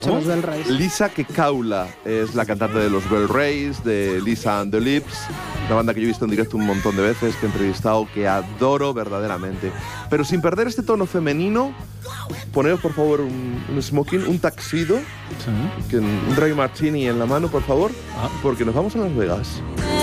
Los Bell Rays. Lisa Kekaula es la cantante de los Bell Rays, de Lisa and the Lips, una banda que yo he visto en directo un montón de veces, que he entrevistado, que adoro verdaderamente. Pero sin perder este tono femenino, poneos por favor un smoking, un tuxedo, un dry martini en la mano, por favor, porque nos vamos a Las Vegas.